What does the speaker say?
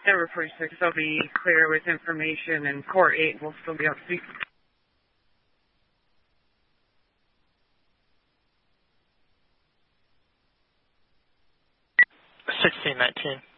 Number 46, I'll be clear with information, and Core 8 will still be on speak. 1619.